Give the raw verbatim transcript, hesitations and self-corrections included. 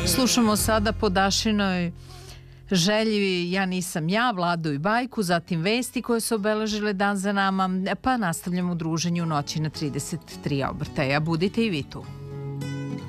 Slušamo sada po Dašinoj želji Ja nisam ja, Vladu i Bajku, zatim vesti koje su obeležile dan za nama, pa nastavljamo u druženju Noći na trideset tri obrtaja. Budite i vi tu.